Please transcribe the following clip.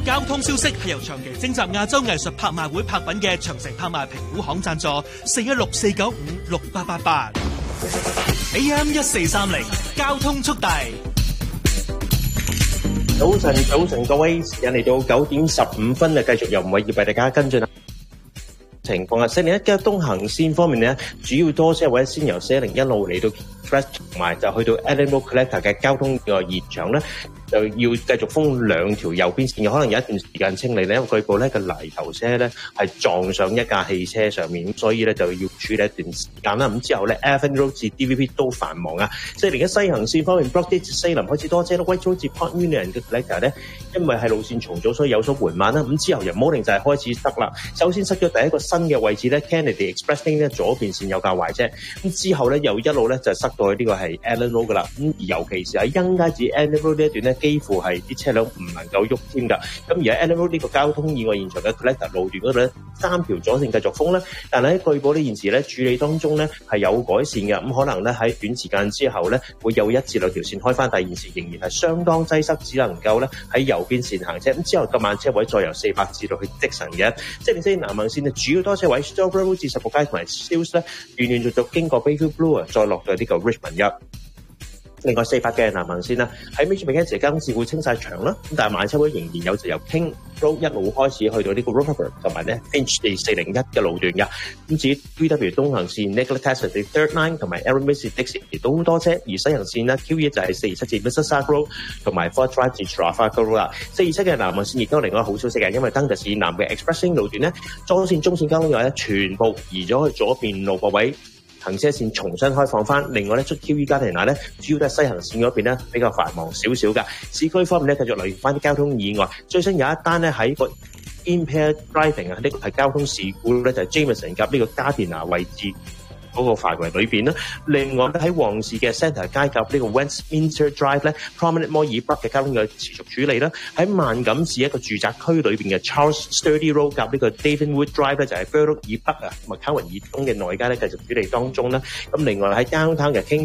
交通消息係由長期徵集亞洲藝術拍賣會拍品嘅長城拍賣評估行贊助，416-495-6888 AM 1430交通速遞。 早晨各位，時間嚟到9:15繼續由吳偉業為大家跟進情況啊。401嘅東行線方面咧，主要多車位先由401路嚟到 Express 同埋就去到 Allen Road Collector 嘅交通意外現場咧，就要繼續封兩條右邊線，可能有一段時間清理咧，因為據報咧個泥頭車咧係撞上一架汽車上面，所以咧就要處理一段時間啦。咁之後咧 Avon Road 至 DVP 都繁忙啊。401西行線方面 ，Broadgate 至西林開始多車啦 ，White Road 至 Port Union 嘅 Collector 咧，因為係路線重組，所以有所緩慢啦。咁之後由 Morning 就係開始塞啦。首先塞咗第一個新嘅位置咧 ，Kennedy Express Lane 咧左邊線有架壞車，咁之後咧又一路咧就塞到去呢個係 Allen Road 噶啦。咁尤其是喺欣街至 Allen Road 呢一段咧，幾乎係啲車輛唔能夠喐添㗎。咁而喺 Allen Road 呢個交通意外現場嘅 Collector 路段嗰度咧，3條左線繼續封啦。但係喺據報呢現時咧處理當中咧係有改善嘅，咁可能咧喺短時間之後咧會有1至2條線開翻，但係現時仍然係相當擠塞，只能夠咧喺右邊線行車。咁之後個慢車位再由400至到去積臣嘅。404南行線嘅主要多車位 Strawberry Road 至十福街同埋 Steeles 咧，斷斷續續經過 Bayview Blue 啊，再落到呢個 Richmond 1。另外400嘅南行線啦，喺 Major Mackenzie 交通事故清晒場啦，咁但係慢車位仍然有就由 King Road 一路開始去到呢個 Rutherford 同埋咧 Finch 地401嘅路段嘅。咁至於 VW 東行線 Nicola Tesla 地 Third Line 同埋 Aaron Macy Dixie 都好多車，而西行線咧 Q1 就係427至 Mississauga Road 同埋 Fort Drive 至 Trafalgar Road 啦。427嘅南行線亦都另外好消息嘅，因為登特市南嘅 Express Lane 路段咧，左線、中線交通嘅咧全部移咗去左邊路個位。行車線重新開放翻，另外咧出 QE 加提娜咧，主要都係西行線嗰邊咧比較繁忙少少㗎。市區方面咧繼續留意翻啲交通意外，最新有一單咧喺個 impaired driving 啊，呢個係交通事故咧，就係 Jameson 夾呢個加田拿位置嗰個範圍裏邊啦。另外咧喺旺市嘅 Centre 街夾呢個 Westminster Drive 咧 ，Prominent Mall 以北嘅交通嘅持續處理啦。喺萬錦市一個住宅區裏邊嘅 Charles Sturdy Road 夾呢個 Davenwood Drive 咧，就係 Burloak 以北啊，同埋 Cowan 以東嘅內街咧繼續處理當中啦。咁另外喺 Downtown 嘅 King